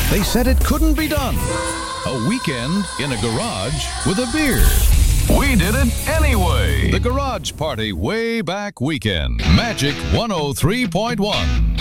They said it couldn't be done. A weekend in a garage with a beer. We did it anyway. The Garage Party Way Back Weekend. Magic 103.1.